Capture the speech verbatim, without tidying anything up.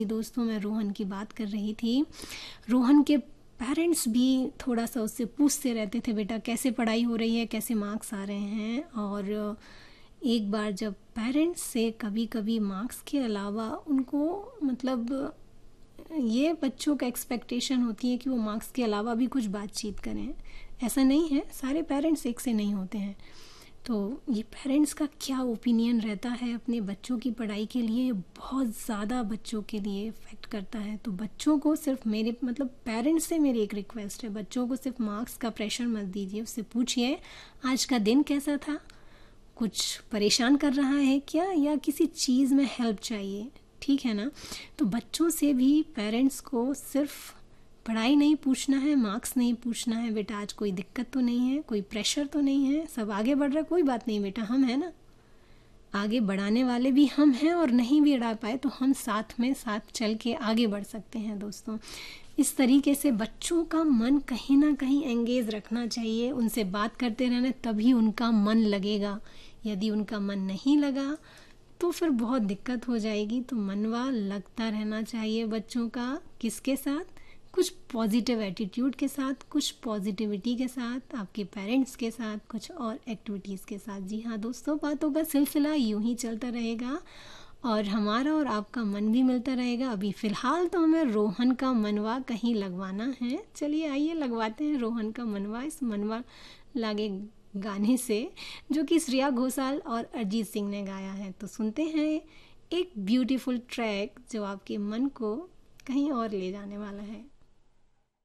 दोस्तों, मैं रोहन की बात कर रही थी। रोहन के पेरेंट्स भी थोड़ा सा उससे पूछते रहते थे, बेटा कैसे पढ़ाई हो रही है, कैसे मार्क्स आ रहे हैं। और एक बार जब पेरेंट्स से कभी कभी मार्क्स के अलावा उनको मतलब ये बच्चों का एक्सपेक्टेशन होती है कि वो मार्क्स के अलावा भी कुछ बातचीत करें। ऐसा नहीं है, सारे पेरेंट्स एक से नहीं होते हैं। तो ये पेरेंट्स का क्या ओपिनियन रहता है अपने बच्चों की पढ़ाई के लिए, ये बहुत ज़्यादा बच्चों के लिए इफ़ेक्ट करता है। तो बच्चों को सिर्फ मेरे मतलब पेरेंट्स से मेरी एक रिक्वेस्ट है, बच्चों को सिर्फ मार्क्स का प्रेशर मत दीजिए। उससे पूछिए आज का दिन कैसा था, कुछ परेशान कर रहा है क्या, या किसी चीज़ में हेल्प चाहिए, ठीक है ना। तो बच्चों से भी पेरेंट्स को सिर्फ पढ़ाई नहीं पूछना है, मार्क्स नहीं पूछना है, बेटा आज कोई दिक्कत तो नहीं है, कोई प्रेशर तो नहीं है, सब आगे बढ़ रहा है, कोई बात नहीं बेटा, हम हैं ना, आगे बढ़ाने वाले भी हम हैं। और नहीं भी बढ़ा पाए तो हम साथ में साथ चल के आगे बढ़ सकते हैं। दोस्तों, इस तरीके से बच्चों का मन कहीं ना कहीं एंगेज रखना चाहिए, उनसे बात करते रहना, तभी उनका मन लगेगा। यदि उनका मन नहीं लगा तो फिर बहुत दिक्कत हो जाएगी। तो मनवा लगता रहना चाहिए बच्चों का, किसके साथ, कुछ पॉजिटिव एटीट्यूड के साथ, कुछ पॉजिटिविटी के साथ, आपके पेरेंट्स के साथ, कुछ और एक्टिविटीज़ के साथ। जी हाँ दोस्तों, बातों का सिलसिला यूं ही चलता रहेगा और हमारा और आपका मन भी मिलता रहेगा। अभी फ़िलहाल तो हमें रोहन का मनवा कहीं लगवाना है। चलिए आइए लगवाते हैं रोहन का मनवा, इस मनवा लागे गाने से, जो कि श्रेया घोषाल और अरिजीत सिंह ने गाया है। तो सुनते हैं एक ब्यूटीफुल ट्रैक जो आपके मन को कहीं और ले जाने वाला है।